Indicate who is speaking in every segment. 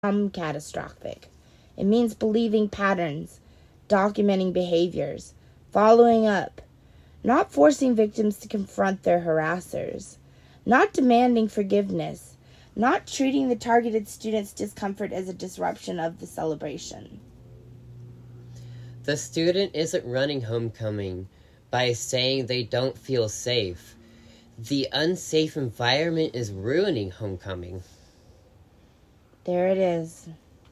Speaker 1: catastrophic. It means believing patterns, documenting behaviors, following up, not forcing victims to confront their harassers, not demanding forgiveness, not treating the targeted student's discomfort as a disruption of the celebration.
Speaker 2: The student isn't running homecoming by saying they don't feel safe. The unsafe environment is ruining homecoming.
Speaker 1: There it is.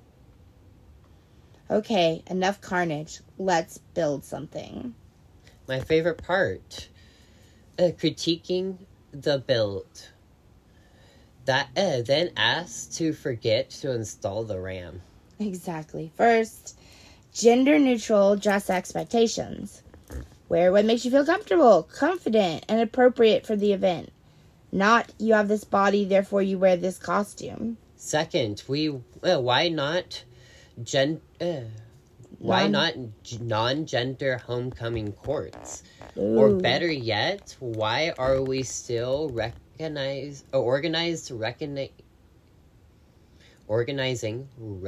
Speaker 1: Okay, enough carnage. Let's build something.
Speaker 2: My favorite part, critiquing the build. That then asks to forget to install the RAM.
Speaker 1: Exactly. First, gender-neutral dress expectations. Wear what makes you feel comfortable, confident, and appropriate for the event. Not, you have this body, therefore you wear this costume.
Speaker 2: Second, why not non-gender homecoming courts?
Speaker 1: Ooh.
Speaker 2: Or better yet, why are we still organizing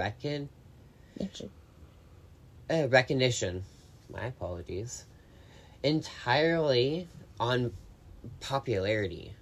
Speaker 2: recognition, my apologies, entirely on popularity?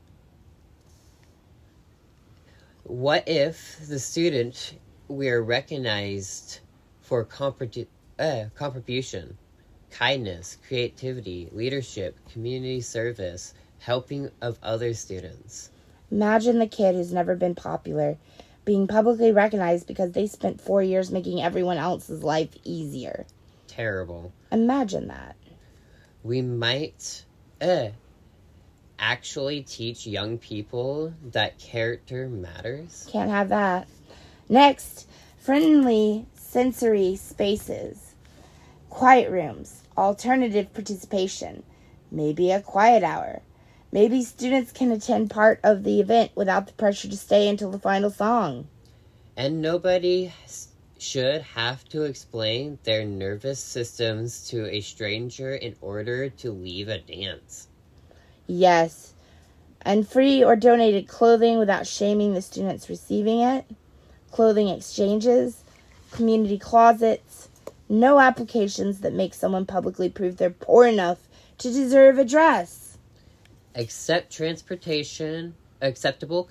Speaker 2: What if the student were recognized for contribution, kindness, creativity, leadership, community service, helping of other students?
Speaker 1: Imagine the kid who's never been popular being publicly recognized because they spent 4 years making everyone else's life easier.
Speaker 2: Terrible.
Speaker 1: Imagine that.
Speaker 2: We might actually teach young people that character matters.
Speaker 1: Can't have that. Next, friendly sensory spaces. Quiet rooms. Alternative participation. Maybe a quiet hour. Maybe students can attend part of the event without the pressure to stay until the final song.
Speaker 2: And nobody should have to explain their nervous systems to a stranger in order to leave a dance.
Speaker 1: Yes. And free or donated clothing without shaming the students receiving it. Clothing exchanges. Community closets. No applications that make someone publicly prove they're poor enough to deserve a dress.
Speaker 2: Acceptable transportation, acceptable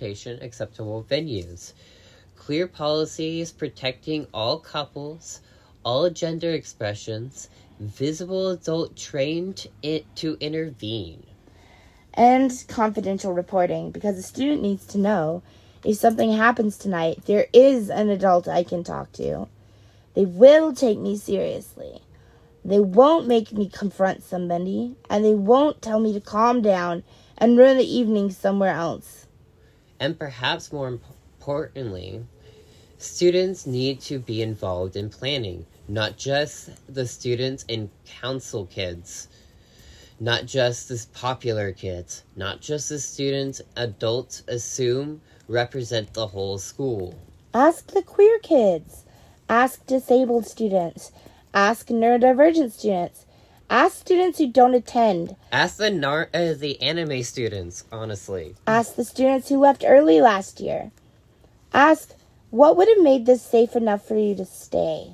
Speaker 2: venues. Clear policies protecting all couples, all gender expressions, visible adult trained to intervene.
Speaker 1: And confidential reporting, because the student needs to know if something happens tonight, there is an adult I can talk to. They will take me seriously. They won't make me confront somebody, and they won't tell me to calm down and ruin the evening somewhere else.
Speaker 2: And perhaps more importantly, students need to be involved in planning, not just the students and council kids, not just the popular kids, not just the students adults assume represent the whole school.
Speaker 1: Ask the queer kids. Ask disabled students. Ask neurodivergent students. Ask students who don't attend.
Speaker 2: Ask the anime students, honestly.
Speaker 1: Ask the students who left early last year. Ask, what would have made this safe enough for you to stay?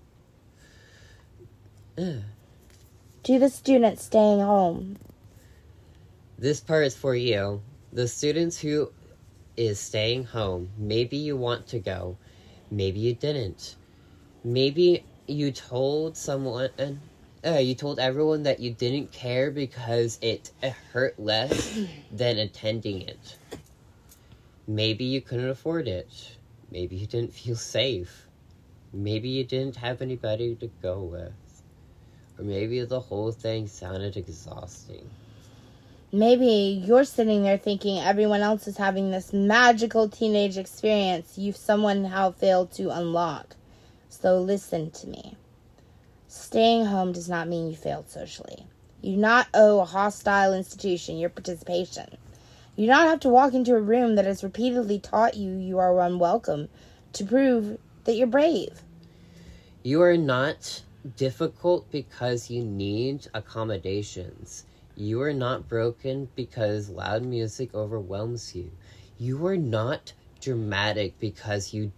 Speaker 1: To the students staying home.
Speaker 2: This part is for you. The students who is staying home. Maybe you want to go. Maybe you didn't. Maybe you told you told everyone that you didn't care because it hurt less than attending it. Maybe you couldn't afford it. Maybe you didn't feel safe. Maybe you didn't have anybody to go with. Or maybe the whole thing sounded exhausting.
Speaker 1: Maybe you're sitting there thinking everyone else is having this magical teenage experience you've somehow failed to unlock. So listen to me. Staying home does not mean you failed socially. You do not owe a hostile institution your participation. You do not have to walk into a room that has repeatedly taught you you are unwelcome to prove that you're brave.
Speaker 2: You are not difficult because you need accommodations. You are not broken because loud music overwhelms you. You are not dramatic because you